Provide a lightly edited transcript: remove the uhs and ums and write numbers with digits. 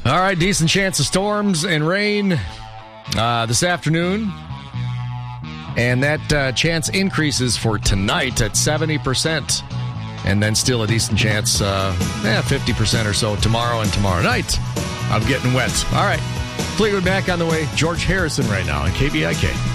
All right, decent chance of storms and rain this afternoon. And that chance increases for tonight at 70%. And then still a decent chance, 50% or so tomorrow and tomorrow night of getting wet. All right, Fleetwood Mac on the way. George Harrison right now on KBIK.